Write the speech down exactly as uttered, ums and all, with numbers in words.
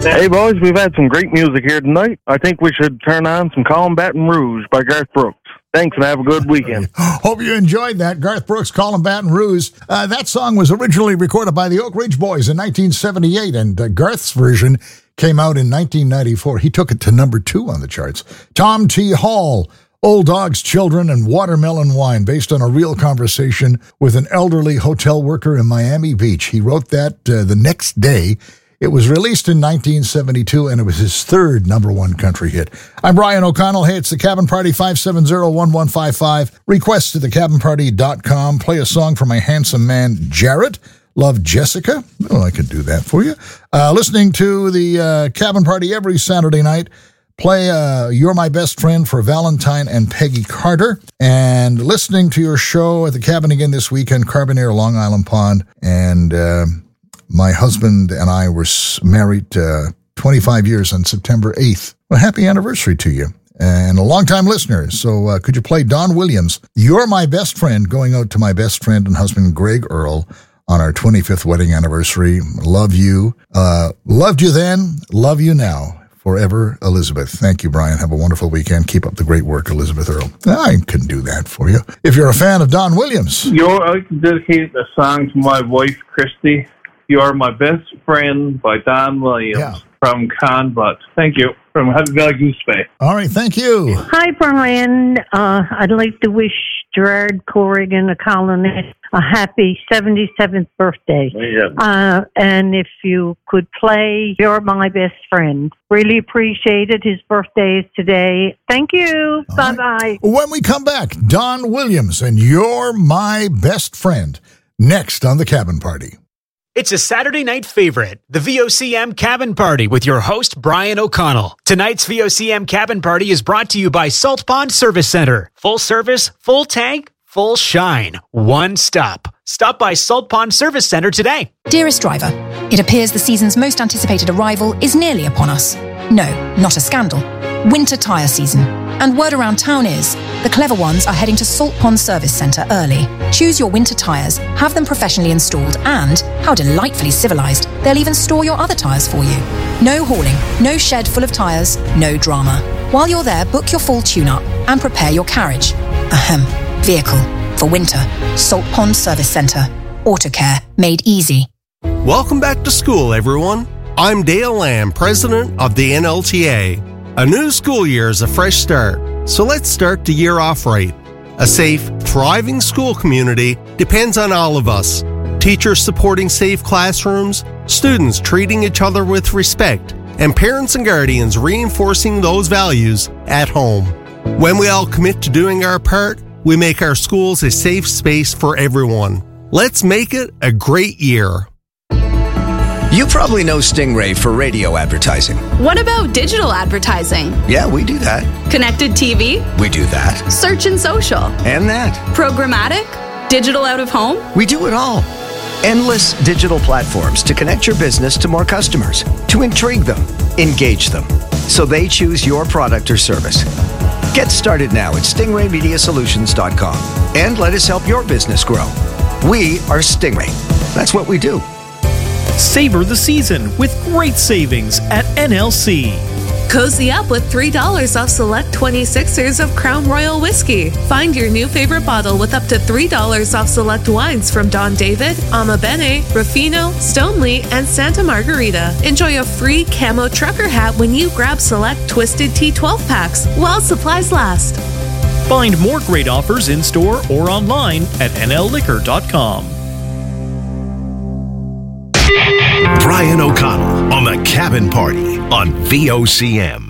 Hey, boys, we've had some great music here tonight. I think we should turn on some Callin' Baton Rouge by Garth Brooks. Thanks, and have a good weekend. Hope you enjoyed that. Garth Brooks, Callin' Baton Rouge. Uh, that song was originally recorded by the Oak Ridge Boys in nineteen seventy-eight, and uh, Garth's version came out in nineteen ninety-four. He took it to number two on the charts. Tom T. Hall, Old Dogs, Children, and Watermelon Wine, based on a real conversation with an elderly hotel worker in Miami Beach. He wrote that uh, the next day. It was released in nineteen seventy-two, and it was his third number one country hit. I'm Brian O'Connell. Hey, it's the Cabin Party, five seven zero, one one five five. Request to the cabin party dot com. Play a song for my handsome man, Jarrett. Love, Jessica. Oh, I could do that for you. Uh, listening to the uh, Cabin Party every Saturday night. Play uh, You're My Best Friend for Valentine and Peggy Carter. And listening to your show at the cabin again this weekend, Carbonaire, Long Island Pond. And uh, my husband and I were married uh, twenty-five years on September eighth. Well, happy anniversary to you. And a longtime listener. So uh, could you play Don Williams, You're My Best Friend, going out to my best friend and husband, Greg Earl, on our twenty-fifth wedding anniversary. Love you. Uh, loved you then. Love you now. Forever, Elizabeth. Thank you, Brian. Have a wonderful weekend. Keep up the great work, Elizabeth Earl. I can do that for you. If you're a fan of Don Williams. You're, I can dedicate a song to my wife, Christy. You're My Best Friend by Don Williams Yeah. from Conbutt. Thank you. From Happy Valley Goose Bay. All right, thank you. Hi, Brian. Uh, I'd like to wish Gerard Corrigan, a colonist, a happy seventy-seventh birthday. Yeah. Uh, and if you could play You're My Best Friend. Really appreciate it. His birthday is today. Thank you. All Bye-bye. right. When we come back, Don Williams and You're My Best Friend. Next on the Cabin Party. It's a Saturday night favorite, the V O C M Cabin Party with your host, Brian O'Connell. Tonight's V O C M Cabin Party is brought to you by Salt Pond Service Center. Full service, full tank, full shine. One stop. Stop by Salt Pond Service Center today. Dearest driver, it appears the season's most anticipated arrival is nearly upon us. No, not a scandal. Winter tyre season. And word around town is, the clever ones are heading to Salt Pond Service Centre early. Choose your winter tyres, have them professionally installed, and, how delightfully civilised, they'll even store your other tyres for you. No hauling, no shed full of tyres, no drama. While you're there, book your full tune-up and prepare your carriage. Ahem. Vehicle. For winter. Salt Pond Service Centre. Autocare. Made easy. Welcome back to school, everyone. I'm Dale Lamb, president of the N L T A. A new school year is a fresh start, so let's start the year off right. A safe, thriving school community depends on all of us. Teachers supporting safe classrooms, students treating each other with respect, and parents and guardians reinforcing those values at home. When we all commit to doing our part, we make our schools a safe space for everyone. Let's make it a great year. You probably know Stingray for radio advertising. What about digital advertising? Yeah, we do that. Connected T V? We do that. Search and social? And that. Programmatic? Digital out of home? We do it all. Endless digital platforms to connect your business to more customers, to intrigue them, engage them, so they choose your product or service. Get started now at stingray media solutions dot com and let us help your business grow. We are Stingray. That's what we do. Savor the season with great savings at N L C. Cozy up with three dollars off select twenty-sixers of Crown Royal Whiskey. Find your new favorite bottle with up to three dollars off select wines from Don David, Ama Bene, Ruffino, Stoneleigh, and Santa Margarita. Enjoy a free camo trucker hat when you grab select Twisted Tea twelve packs while supplies last. Find more great offers in-store or online at N L liquor dot com. Brian O'Connell on the Cabin Party on V O C M.